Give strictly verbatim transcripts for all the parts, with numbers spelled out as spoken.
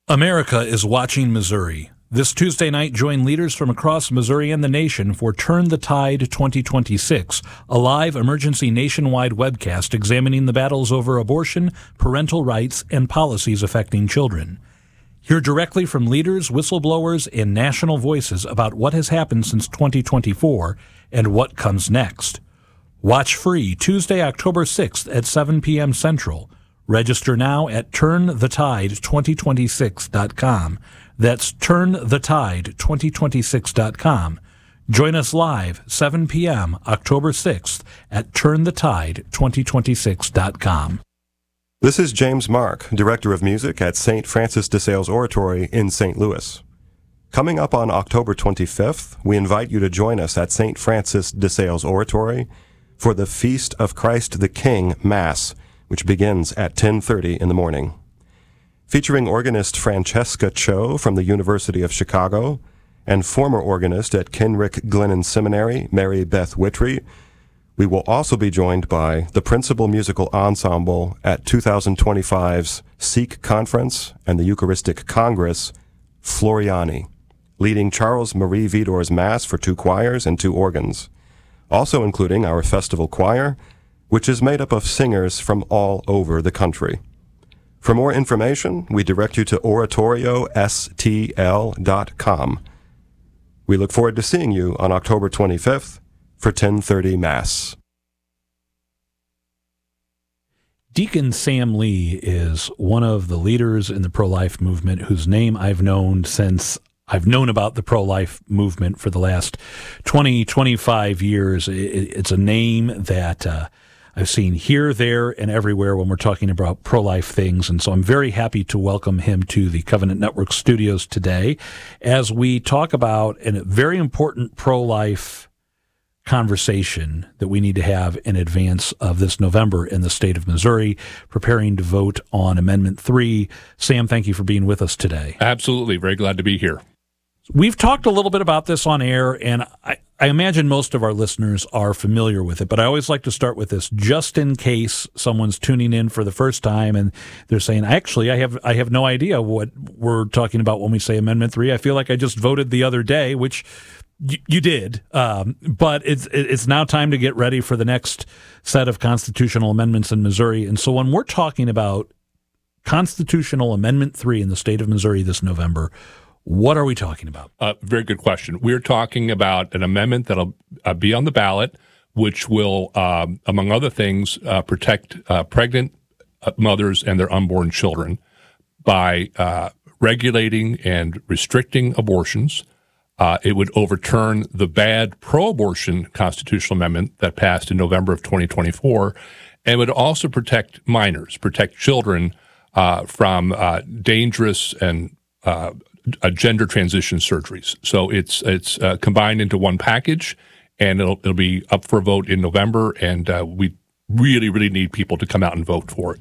America is watching Missouri. This Tuesday night, join leaders from across Missouri and the nation for Turn the Tide twenty twenty-six, a live emergency nationwide webcast examining the battles over abortion, parental rights, and policies affecting children. Hear directly from leaders, whistleblowers, and national voices about what has happened since twenty twenty-four and what comes next. Watch free Tuesday, October sixth at seven p.m. Central. Register now at turn the tide twenty twenty-six dot com. That's turn the tide twenty twenty-six dot com. Join us live seven p.m. October sixth at turn the tide twenty twenty-six dot com. This is James Mark, Director of Music at Saint Francis de Sales Oratory in Saint Louis. Coming up on October twenty-fifth, we invite you to join us at Saint Francis de Sales Oratory for the Feast of Christ the King Mass, which begins at ten thirty in the morning. Featuring organist Francesca Cho from the University of Chicago and former organist at Kenrick Glennon Seminary, Mary Beth Whitry, we will also be joined by the principal musical ensemble at two thousand twenty-five's Seek Conference and the Eucharistic Congress, Floriani, leading Charles Marie Vidor's Mass for two choirs and two organs, also including our festival choir, which is made up of singers from all over the country. For more information, we direct you to oratorio s t l dot com. We look forward to seeing you on October twenty-fifth for ten thirty Mass. Deacon Sam Lee is one of the leaders in the pro-life movement whose name I've known since I've known about the pro-life movement for the last twenty, twenty-five years. It's a name that uh, I've seen here, there, and everywhere when we're talking about pro-life things, and so I'm very happy to welcome him to the Covenant Network studios today as we talk about a very important pro-life conversation that we need to have in advance of this November in the state of Missouri, preparing to vote on Amendment three. Sam, thank you for being with us today. Absolutely. Very glad to be here. We've talked a little bit about this on air, and I, I imagine most of our listeners are familiar with it, but I always like to start with this just in case someone's tuning in for the first time and they're saying, actually, I have I have no idea what we're talking about when we say Amendment three. I feel like I just voted the other day, which y- you did, um, but it's it's now time to get ready for the next set of constitutional amendments in Missouri. And so when we're talking about Constitutional Amendment three in the state of Missouri this November, what are we talking about? Uh, very good question. We're talking about an amendment that'll uh, be on the ballot, which will, um, among other things, uh, protect uh, pregnant mothers and their unborn children by uh, regulating and restricting abortions. Uh, it would overturn the bad pro-abortion constitutional amendment that passed in November of twenty twenty-four, and would also protect minors, protect children uh, from uh, dangerous and uh, Uh, gender transition surgeries. So it's it's uh, combined into one package, and it'll it'll be up for a vote in November, and uh, we really, really need people to come out and vote for it.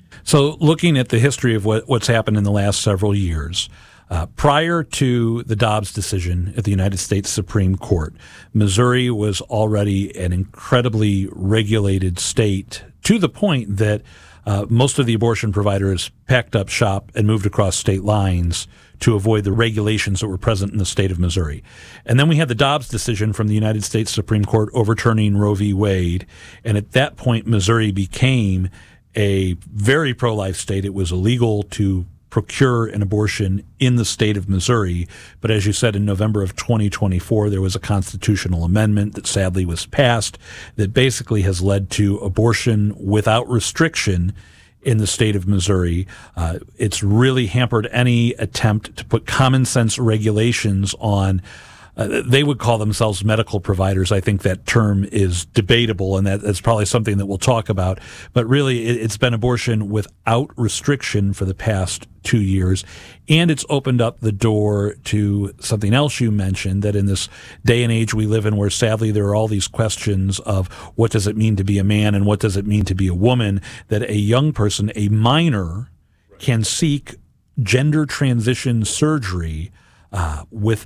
So looking at the history of what, what's happened in the last several years, uh, prior to the Dobbs decision at the United States Supreme Court, Missouri was already an incredibly regulated state to the point that uh, most of the abortion providers packed up shop and moved across state lines to avoid the regulations that were present in the state of Missouri. And then we had the Dobbs decision from the United States Supreme Court overturning Roe v. Wade. And at that point, Missouri became a very pro-life state. It was illegal to procure an abortion in the state of Missouri. But as you said, in November of twenty twenty-four, there was a constitutional amendment that sadly was passed that basically has led to abortion without restriction in the state of Missouri. Uh, it's really hampered any attempt to put common sense regulations on, uh, they would call themselves medical providers. I think that term is debatable, and that, that's probably something that we'll talk about. But really, it, it's been abortion without restriction for the past two years. And it's opened up the door to something else you mentioned, that in this day and age we live in, where sadly there are all these questions of what does it mean to be a man and what does it mean to be a woman, that a young person, a minor, can seek gender transition surgery uh,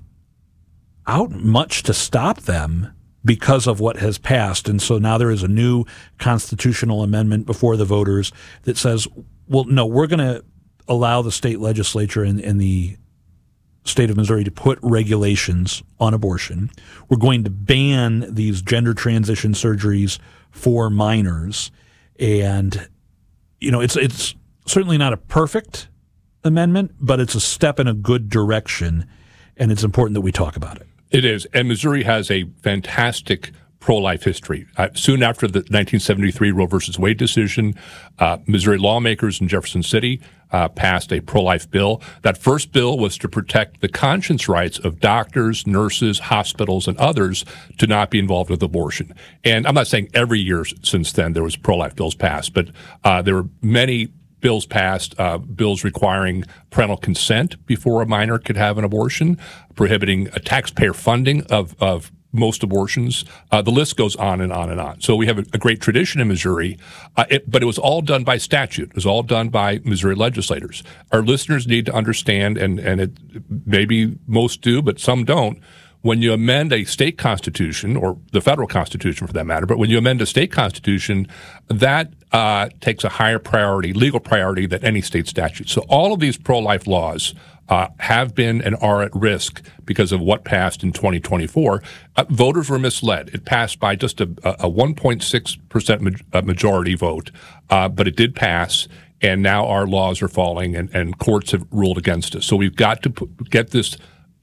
without much to stop them because of what has passed. And so now there is a new constitutional amendment before the voters that says, well, no, we're going to allow the state legislature and, and the state of Missouri to put regulations on abortion. We're going to ban these gender transition surgeries for minors. And, you know, it's it's certainly not a perfect amendment, but it's a step in a good direction, and it's important that we talk about it. It is. And Missouri has a fantastic pro-life history. Uh, soon after the nineteen seventy-three Roe versus Wade decision, uh, Missouri lawmakers in Jefferson City uh, passed a pro-life bill. That first bill was to protect the conscience rights of doctors, nurses, hospitals, and others to not be involved with abortion. And I'm not saying every year since then there was pro-life bills passed, but uh, there were many bills passed, uh, bills requiring parental consent before a minor could have an abortion, prohibiting a taxpayer funding of, of most abortions. Uh, the list goes on and on and on. So we have a, a great tradition in Missouri, uh, it, but it was all done by statute. It was all done by Missouri legislators. Our listeners need to understand, and, and it maybe most do, but some don't, when you amend a state constitution, or the federal constitution for that matter, but when you amend a state constitution, that uh, takes a higher priority, legal priority, than any state statute. So all of these pro-life laws uh, have been and are at risk because of what passed in twenty twenty-four. Uh, voters were misled. It passed by just a, a one point six percent ma- majority vote, uh, but it did pass. And now our laws are falling, and, and courts have ruled against us. So we've got to put, get this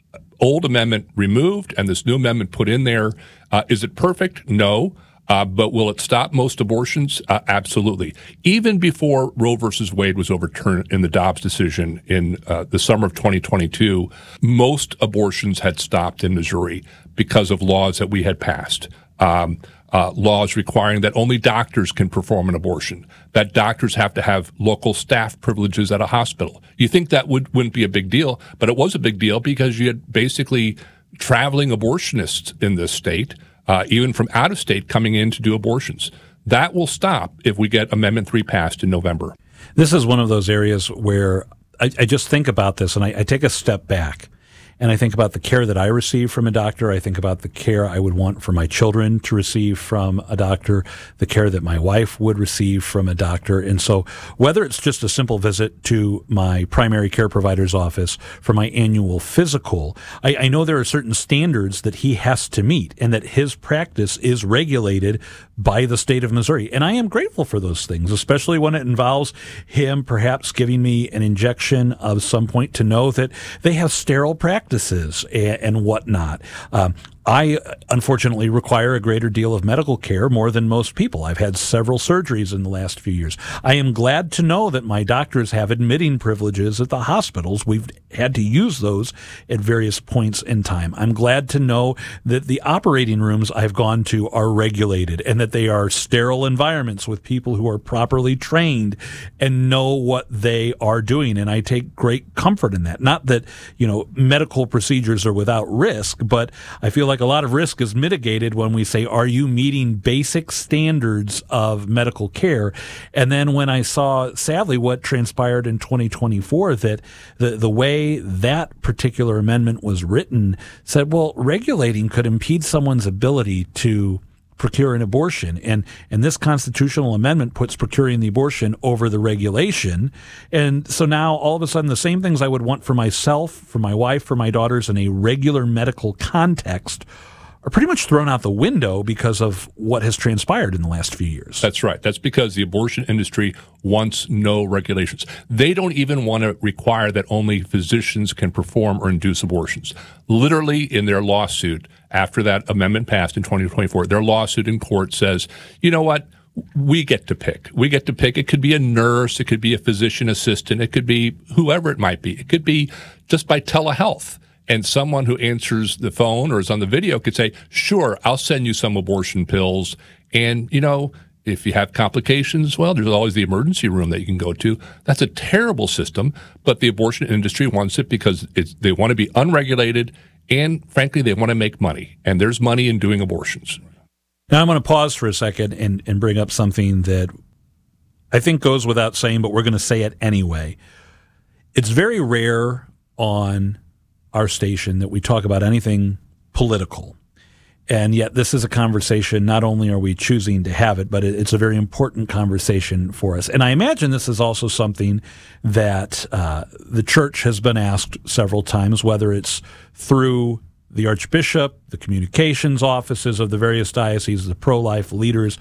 old amendment removed and this new amendment put in there. Uh, is it perfect? No. Uh, but will it stop most abortions? Uh, absolutely. Even before Roe versus Wade was overturned in the Dobbs decision in uh, the summer of twenty twenty-two, most abortions had stopped in Missouri because of laws that we had passed. Um, uh, laws requiring that only doctors can perform an abortion, that doctors have to have local staff privileges at a hospital. You think that would, wouldn't be a big deal, but it was a big deal because you had basically traveling abortionists in this state, uh, even from out of state, coming in to do abortions. That will stop if we get Amendment three passed in November. This is one of those areas where I, I just think about this and I, I take a step back. And I think about the care that I receive from a doctor. I think about the care I would want for my children to receive from a doctor, the care that my wife would receive from a doctor. And so whether it's just a simple visit to my primary care provider's office for my annual physical, I, I know there are certain standards that he has to meet and that his practice is regulated by the state of Missouri. And I am grateful for those things, especially when it involves him perhaps giving me an injection of some point to know that they have sterile practices and, and whatnot. Um, I, unfortunately, require a greater deal of medical care more than most people. I've had several surgeries in the last few years. I am glad to know that my doctors have admitting privileges at the hospitals. We've had to use those at various points in time. I'm glad to know that the operating rooms I've gone to are regulated and that they are sterile environments with people who are properly trained and know what they are doing. And I take great comfort in that. Not that, you know, medical procedures are without risk, but I feel like a lot of risk is mitigated when we say, are you meeting basic standards of medical care? And then when I saw, sadly, what transpired in twenty twenty-four, that the, the way that particular amendment was written said, well, regulating could impede someone's ability to procure an abortion. And, and this constitutional amendment puts procuring the abortion over the regulation. And so now all of a sudden the same things I would want for myself, for my wife, for my daughters in a regular medical context are pretty much thrown out the window because of what has transpired in the last few years. That's right. That's because the abortion industry wants no regulations. They don't even want to require that only physicians can perform or induce abortions. Literally, in their lawsuit, after that amendment passed in twenty twenty-four, their lawsuit in court says, you know what? We get to pick. We get to pick. It could be a nurse. It could be a physician assistant. It could be whoever it might be. It could be just by telehealth. And someone who answers the phone or is on the video could say, sure, I'll send you some abortion pills. And, you know, if you have complications, well, there's always the emergency room that you can go to. That's a terrible system, but the abortion industry wants it because it's, they want to be unregulated and, frankly, they want to make money. And there's money in doing abortions. Now I'm going to pause for a second and, and bring up something that I think goes without saying, but we're going to say it anyway. It's very rare on our station that we talk about anything political. And yet this is a conversation, not only are we choosing to have it, but it's a very important conversation for us. And I imagine this is also something that uh, the church has been asked several times, whether it's through the Archbishop, the communications offices of the various dioceses, the pro-life leaders.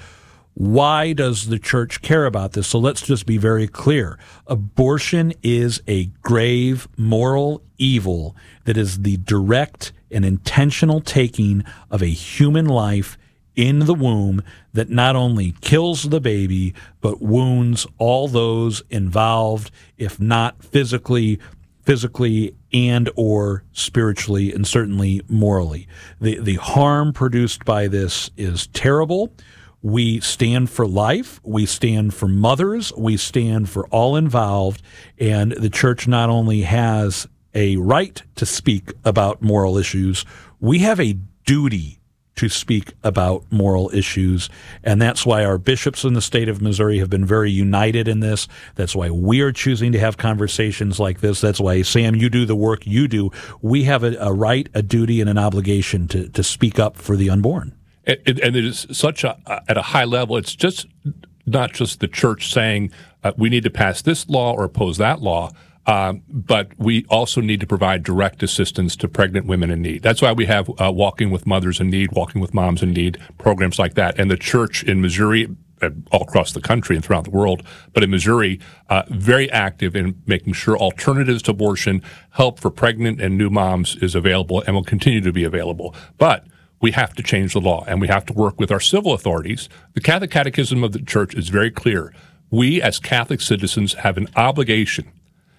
Why does the church care about this? So let's just be very clear. Abortion is a grave moral evil that is the direct and intentional taking of a human life in the womb that not only kills the baby, but wounds all those involved, if not physically, physically and or spiritually, and certainly morally. The, the harm produced by this is terrible. We stand for life. We stand for mothers. We stand for all involved. And the church not only has a right to speak about moral issues, we have a duty to speak about moral issues. And that's why our bishops in the state of Missouri have been very united in this. That's why we are choosing to have conversations like this. That's why, Sam, you do the work you do. We have a, a right, a duty, and an obligation to, to speak up for the unborn. And, and it is such a, at a high level, it's just not just the church saying uh, we need to pass this law or oppose that law. Um, but we also need to provide direct assistance to pregnant women in need. That's why we have uh, Walking with Mothers in Need, Walking with Moms in Need, programs like that. And the church in Missouri, uh, all across the country and throughout the world, but in Missouri, uh, very active in making sure alternatives to abortion, help for pregnant and new moms is available and will continue to be available. But we have to change the law, and we have to work with our civil authorities. The Catholic Catechism of the Church is very clear. We, as Catholic citizens, have an obligation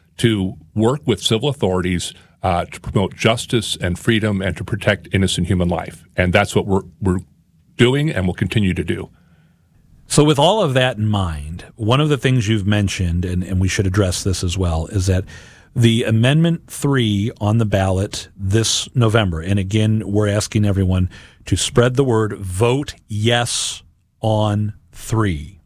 to work with civil authorities uh, to promote justice and freedom and to protect innocent human life. And that's what we're we're doing and will continue to do. So with all of that in mind, one of the things you've mentioned, and, and we should address this as well, is that the Amendment three on the ballot this November, and again, we're asking everyone to spread the word, vote yes on three.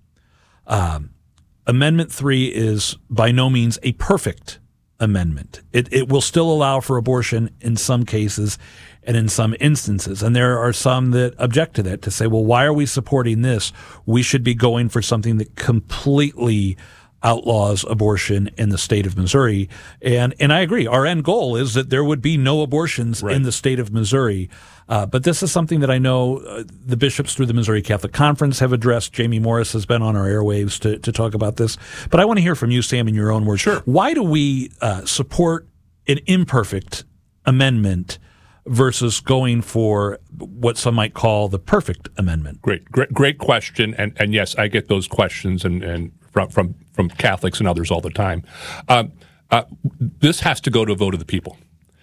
Um, Amendment three is by no means a perfect amendment. It, it will still allow for abortion in some cases and in some instances. And there are some that object to that, to say, well, why are we supporting this? We should be going for something that completely outlaws abortion in the state of Missouri. And and I agree. Our end goal is that there would be no abortions right. in the state of Missouri. Uh, but this is something that I know uh, the bishops through the Missouri Catholic Conference have addressed. Jamie Morris has been on our airwaves to, to talk about this. But I want to hear from you, Sam, in your own words. Sure. Why do we uh, support an imperfect amendment versus going for what some might call the perfect amendment? Great, great, great question. And and yes, I get those questions and, and from, from, from Catholics and others all the time. Um, uh, this has to go to a vote of the people.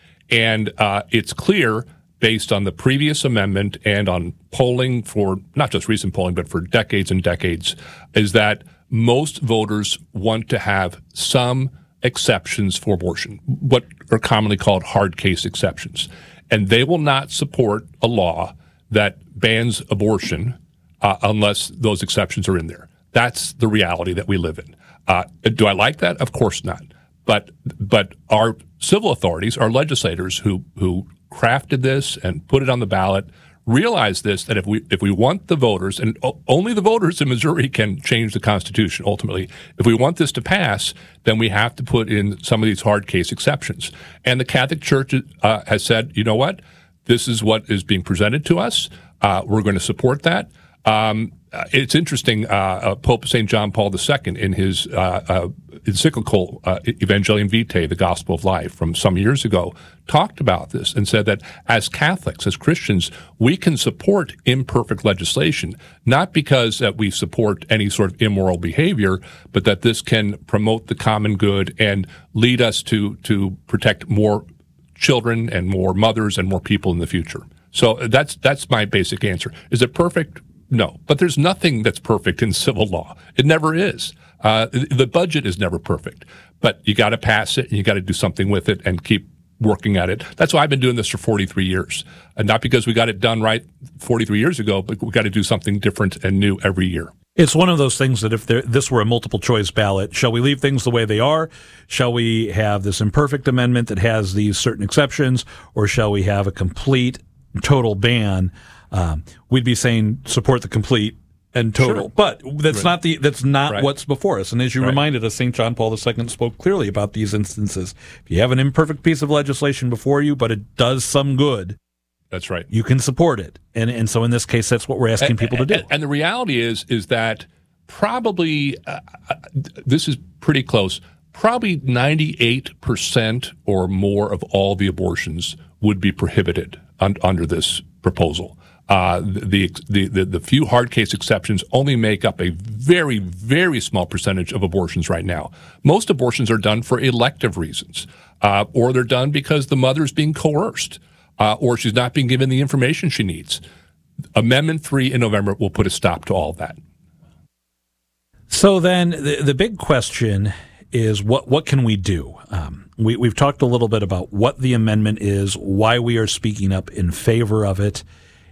And uh, it's clear, based on the previous amendment and on polling for, not just recent polling, but for decades and decades, is that most voters want to have some exceptions for abortion, what are commonly called hard case exceptions. And they will not support a law that bans abortion uh, unless those exceptions are in there. That's the reality that we live in. Uh, do I like that? Of course not. But but our civil authorities, our legislators who who crafted this and put it on the ballot, realize this, that if we if we want the voters, and only the voters in Missouri can change the Constitution ultimately, if we want this to pass, then we have to put in some of these hard case exceptions. And the Catholic Church uh, has said, you know what, this is what is being presented to us. Uh, we're going to support that. Um, it's interesting, uh, uh, Pope Saint John Paul the Second, in his uh, uh, encyclical uh, Evangelium Vitae, the Gospel of Life, from some years ago, talked about this and said that as Catholics, as Christians, we can support imperfect legislation, not because that we support any sort of immoral behavior, but that this can promote the common good and lead us to to protect more children and more mothers and more people in the future. So that's that's my basic answer. Is it perfect? No, but there's nothing that's perfect in civil law. It never is. Uh, the budget is never perfect, but you got to pass it and you got to do something with it and keep working at it. That's why I've been doing this for forty-three years, and not because we got it done right forty-three years ago, but we got to do something different and new every year. It's one of those things that if there, this were a multiple choice ballot, shall we leave things the way they are? Shall we have this imperfect amendment that has these certain exceptions, or shall we have a complete, total ban? um, we'd be saying support the complete and total. Sure. But that's Right. not the that's not Right. what's before us. And as you Right. reminded us, Saint John Paul the Second spoke clearly about these instances. If you have an imperfect piece of legislation before you, but it does some good, That's right. you can support it. And and so in this case, that's what we're asking people to do. And, and the reality is, is that probably uh, this is pretty close. Probably ninety-eight percent or more of all the abortions would be prohibited un- under this proposal. Uh, the, the the the few hard case exceptions only make up a very, very small percentage of abortions right now. Most abortions are done for elective reasons, uh, or they're done because the mother's being coerced, uh, or she's not being given the information she needs. Amendment three in November will put a stop to all of that. So then the, the big question is what what can we do? Um, we, we've talked a little bit about what the amendment is, why we are speaking up in favor of it,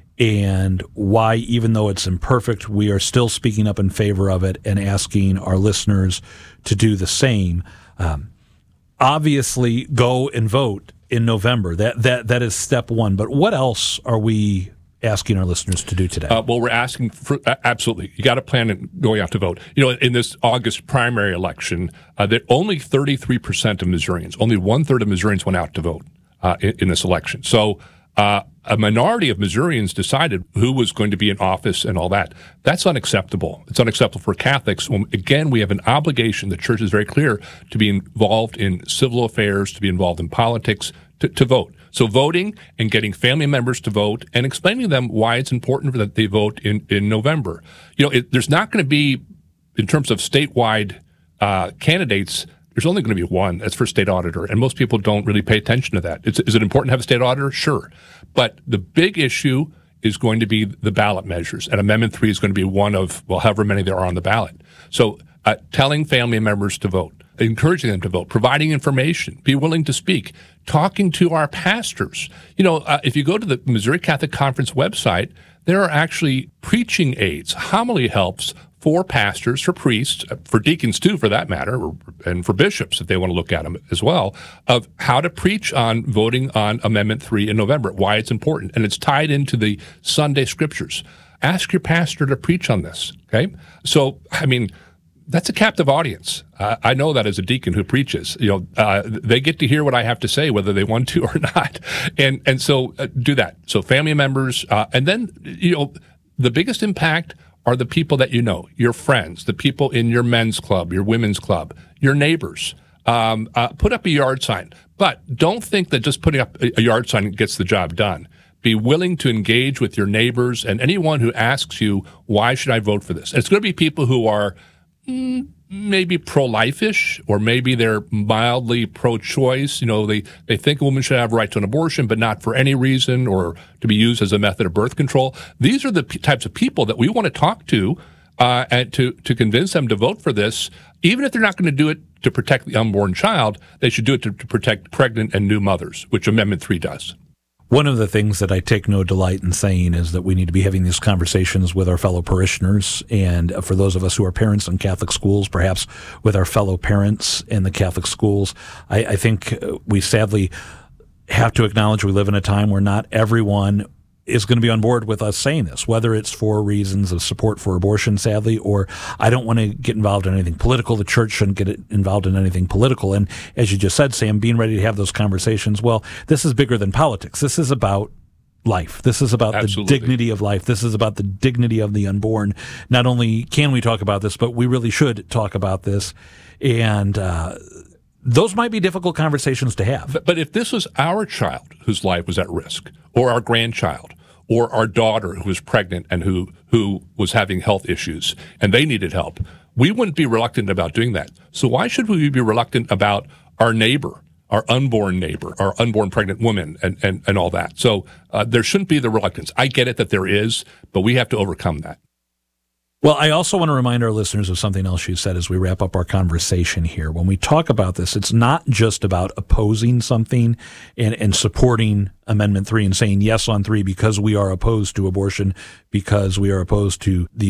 and why, even though it's imperfect, we are still speaking up in favor of it and asking our listeners to do the same. Um, obviously, go and vote in November. That that that is step one. But what else are we asking our listeners to do today? Uh, well, we're asking for uh, absolutely. You got to plan on going out to vote. You know, in this August primary election, uh, that only thirty-three percent of Missourians, only one third of Missourians went out to vote uh, in, in this election. So. Uh, a minority of Missourians decided who was going to be in office and all that. That's unacceptable. It's unacceptable for Catholics. When, again, we have an obligation, the church is very clear, to be involved in civil affairs, to be involved in politics, to, to vote. So voting and getting family members to vote and explaining to them why it's important that they vote in, in November. You know, it, there's not going to be, in terms of statewide uh, candidates, there's only going to be one. That's for state auditor. And most people don't really pay attention to that. It's, is it important to have a state auditor? Sure. But the big issue is going to be the ballot measures. And Amendment three is going to be one of, well, however many there are on the ballot. So uh, telling family members to vote, encouraging them to vote, providing information, be willing to speak, talking to our pastors. You know, uh, if you go to the Missouri Catholic Conference website, there are actually preaching aids, homily helps, for pastors, for priests, for deacons too, for that matter, and for bishops if they want to look at them as well, of how to preach on voting on Amendment three in November, why it's important. And it's tied into the Sunday scriptures. Ask your pastor to preach on this, okay? So, I mean, that's a captive audience. Uh, I know that as a deacon who preaches. You know, uh, they get to hear what I have to say, whether they want to or not. And and so uh, do that. So family members, uh, and then, you know, the biggest impact are the people that you know, your friends, the people in your men's club, your women's club, your neighbors. Um, uh, put up a yard sign. But don't think that just putting up a yard sign gets the job done. Be willing to engage with your neighbors and anyone who asks you, why should I vote for this? And it's going to be people who are mm, maybe pro-life-ish, or maybe they're mildly pro-choice. You know, they, they think a woman should have a right to an abortion, but not for any reason, or to be used as a method of birth control. These are the p- types of people that we want to talk to uh, and to, to convince them to vote for this. Even if they're not going to do it to protect the unborn child, they should do it to, to protect pregnant and new mothers, which Amendment three does. One of the things that I take no delight in saying is that we need to be having these conversations with our fellow parishioners, and for those of us who are parents in Catholic schools, perhaps with our fellow parents in the Catholic schools. I, I think we sadly have to acknowledge we live in a time where not everyone is going to be on board with us saying this, whether it's for reasons of support for abortion, sadly, or I don't want to get involved in anything political. The church shouldn't get involved in anything political. And as you just said, Sam, being ready to have those conversations, well, this is bigger than politics. This is about life. This is about Absolutely. the dignity of life. This is about the dignity of the unborn. Not only can we talk about this, but we really should talk about this. And uh, those might be difficult conversations to have. But, but if this was our child whose life was at risk, or our grandchild, or our daughter who was pregnant and who, who was having health issues and they needed help, we wouldn't be reluctant about doing that. So why should we be reluctant about our neighbor, our unborn neighbor, our unborn pregnant woman, and, and, and all that? So uh, there shouldn't be the reluctance. I get it that there is, but we have to overcome that. Well, I also want to remind our listeners of something else you said as we wrap up our conversation here. When we talk about this, it's not just about opposing something and, and supporting Amendment three and saying yes on three because we are opposed to abortion, because we are opposed to these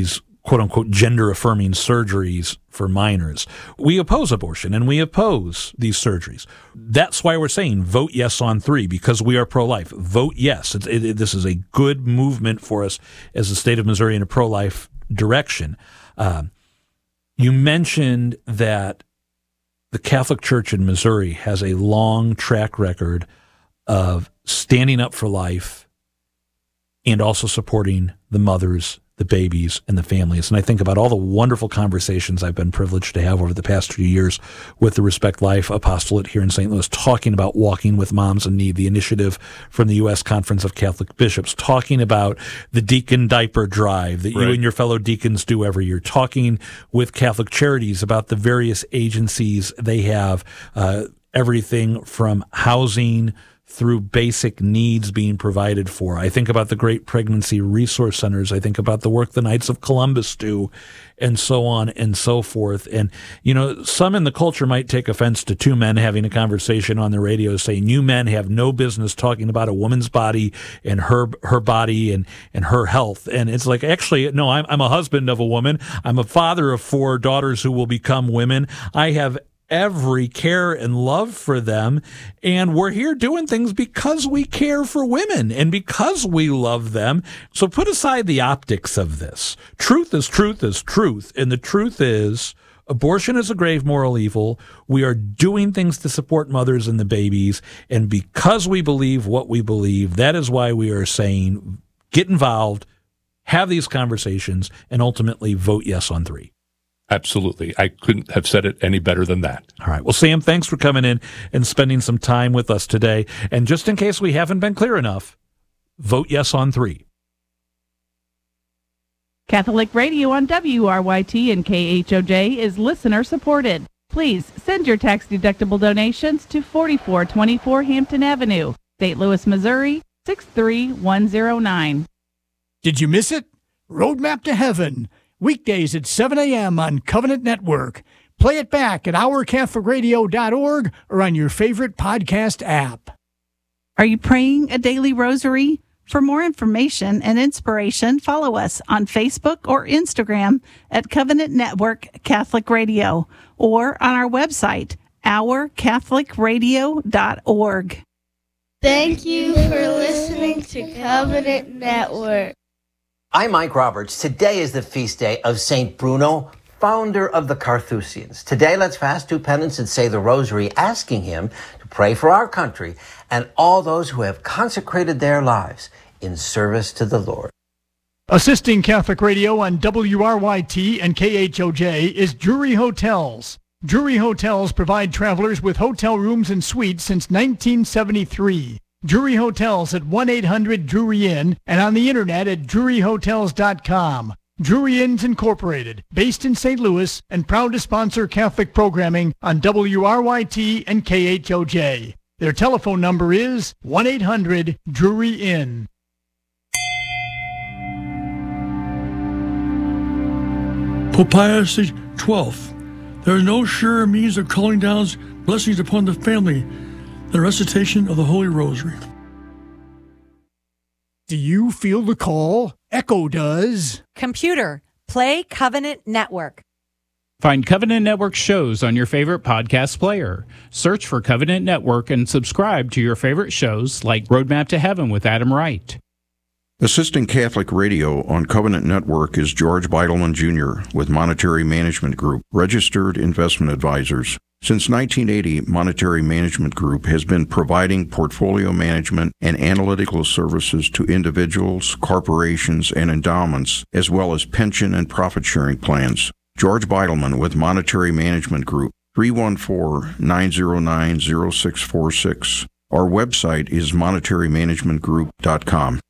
quote-unquote gender-affirming surgeries for minors. We oppose abortion, and we oppose these surgeries. That's why we're saying vote yes on three, because we are pro-life. Vote yes. It, it, this is a good movement for us as the state of Missouri in a pro-life direction. Uh, you mentioned that the Catholic Church in Missouri has a long track record of standing up for life and also supporting the mothers, the babies, and the families. And I think about all the wonderful conversations I've been privileged to have over the past few years with the Respect Life Apostolate here in Saint Louis, talking about Walking with Moms in Need, the initiative from the U S Conference of Catholic Bishops, talking about the deacon diaper drive that right. you and your fellow deacons do every year, talking with Catholic Charities about the various agencies they have, uh, everything from housing through basic needs being provided for. I think about the great pregnancy resource centers. I think about the work the Knights of Columbus do, and so on and so forth. And, you know, some in the culture might take offense to two men having a conversation on the radio saying, you men have no business talking about a woman's body and her her body and, and her health. And it's like, actually, no, I'm, I'm a husband of a woman. I'm a father of four daughters who will become women. I have every care and love for them, and we're here doing things because we care for women and because we love them. So put aside the optics of this. Truth is truth is truth, and the truth is abortion is a grave moral evil. We are doing things to support mothers and the babies, and because we believe what we believe, that is why we are saying get involved, have these conversations, and ultimately vote yes on three. Absolutely. I couldn't have said it any better than that. All right. Well, Sam, thanks for coming in and spending some time with us today. And just in case we haven't been clear enough, vote yes on three. Catholic Radio on W R Y T and K H O J is listener supported. Please send your tax-deductible donations to forty-four twenty-four Hampton Avenue, Saint Louis, Missouri, six three one zero nine. Did you miss it? Roadmap to Heaven. Weekdays at seven a.m. on Covenant Network. Play it back at our catholic radio dot org or on your favorite podcast app. Are you praying a daily rosary? For more information and inspiration, follow us on Facebook or Instagram at Covenant Network Catholic Radio or on our website, our catholic radio dot org. Thank you for listening to Covenant Network. I'm Mike Roberts. Today is the feast day of Saint Bruno, founder of the Carthusians. Today, let's fast, do penance, and say the rosary, asking him to pray for our country and all those who have consecrated their lives in service to the Lord. Assisting Catholic Radio on W R Y T and K H O J is Drury Hotels. Drury Hotels provide travelers with hotel rooms and suites since nineteen seventy-three. Drury Hotels at one eight hundred Drury Inn and on the internet at drury hotels dot com. Drury Inns Incorporated, based in Saint Louis and proud to sponsor Catholic programming on W R Y T and K H O J. Their telephone number is one eight hundred Drury Inn. Pope Pius the twelfth. There is no surer means of calling down blessings upon the family the recitation of the Holy Rosary. Do you feel the call? Echo does. Computer, play Covenant Network. Find Covenant Network shows on your favorite podcast player. Search for Covenant Network and subscribe to your favorite shows like Roadmap to Heaven with Adam Wright. Assisting Catholic Radio on Covenant Network is George Beidelman Junior with Monetary Management Group, registered investment advisors. Since nineteen eighty, Monetary Management Group has been providing portfolio management and analytical services to individuals, corporations, and endowments, as well as pension and profit-sharing plans. George Beidelman with Monetary Management Group, three one four, nine zero nine, zero six four six. Our website is monetary management group dot com.